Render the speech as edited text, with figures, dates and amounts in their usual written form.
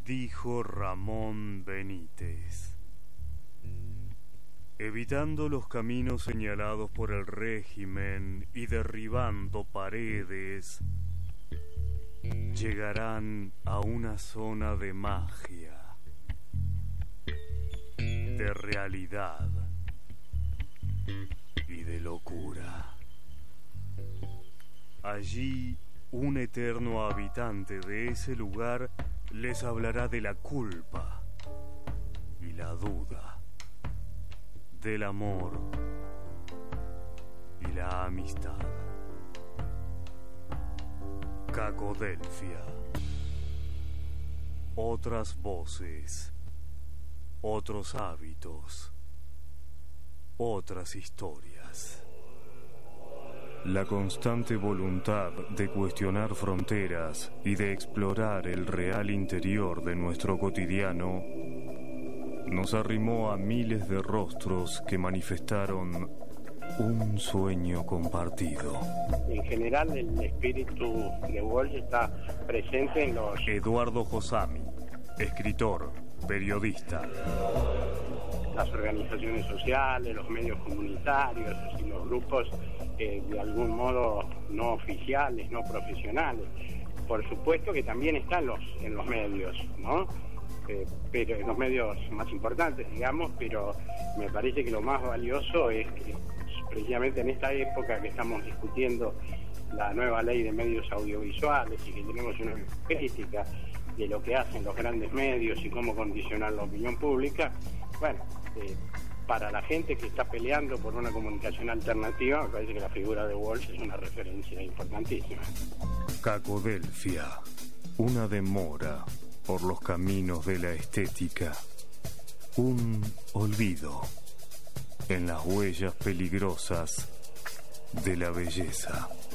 dijo Ramón Benítez. Evitando los caminos señalados por el régimen y derribando paredes, llegarán a una zona de magia, de realidad y de locura. Allí, un eterno habitante de ese lugar les hablará de la culpa y la duda, del amor y la amistad. Cacodelfia. Otras voces, otros hábitos, otras historias. La constante voluntad de cuestionar fronteras y de explorar el real interior de nuestro cotidiano nos arrimó a miles de rostros que manifestaron un sueño compartido. En general, el espíritu de Walsh está presente en los... Eduardo Josami, escritor, periodista. Las organizaciones sociales, los medios comunitarios y los grupos de algún modo no oficiales, no profesionales. Por supuesto que también están en los medios, ¿no? Pero en los medios más importantes, digamos, pero me parece que lo más valioso es que precisamente en esta época que estamos discutiendo la nueva ley de medios audiovisuales y que tenemos una crítica de lo que hacen los grandes medios y cómo condicionar la opinión pública, bueno, para la gente que está peleando por una comunicación alternativa, me parece que la figura de Walsh es una referencia importantísima. Cacodelfia, una demora por los caminos de la estética, un olvido en las huellas peligrosas de la belleza.